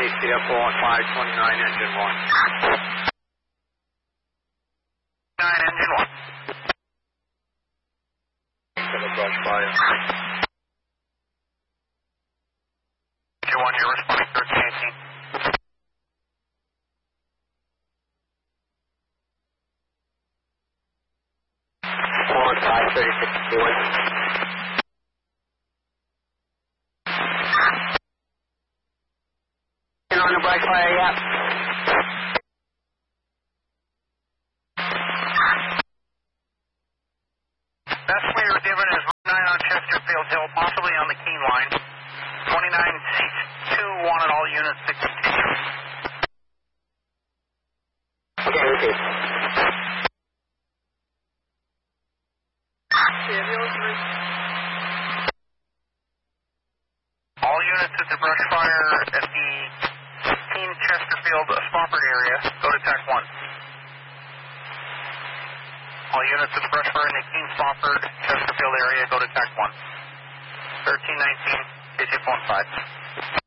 KCF 415, 29, engine 1. 9, engine 1. For the brush fire. Engine 1, you're responding 1318. On 536 board. On the brush fire, yep. Best we were given is 9 on Chesterfield Hill, possibly on the Keene line. 29 wanted all units to continue. Okay, okay. All units at the brush fire at the Keene Chesterfield Spofford area, go to TAC 1. All units at the brush fire in the Keene Spofford Chesterfield area, go to TAC 1. 1319, KCF 15.